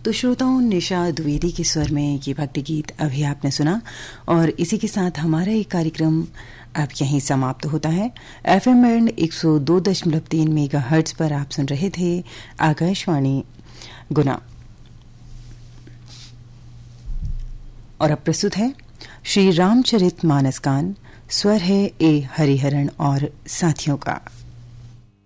तो श्रोताओं, निशा द्विवेदी के स्वर में ये भक्ति गीत अभी आपने सुना और इसी के साथ हमारा ये कार्यक्रम अब यहीं समाप्त होता है। FM बैंड 102.3 मेगाहर्ट्ज पर आप सुन रहे थे आकाशवाणी गुना। और अब प्रस्तुत है श्री रामचरित मानस गान, स्वर है ए हरिहरन और साथियों का।